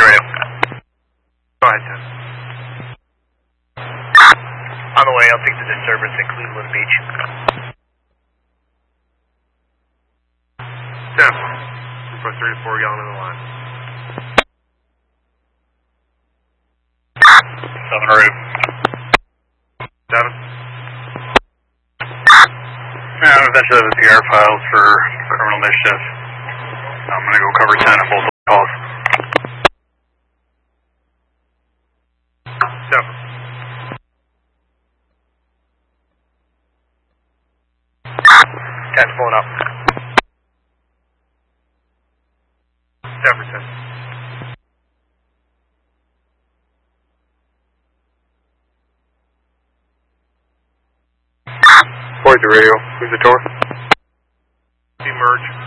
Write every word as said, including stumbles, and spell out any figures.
radio. Go ahead, Tim. On the way, I'll take the disturbance in Cleveland Beach. Tim, for three to four gallon in the line. Southern Route. Seven. Yeah, I'm eventually have the P R files for criminal mischief. I'm going to go cover ten on both calls. Seven. Cat's pulling up. Jefferson. forty-three radio. Who's the tour? Emerge.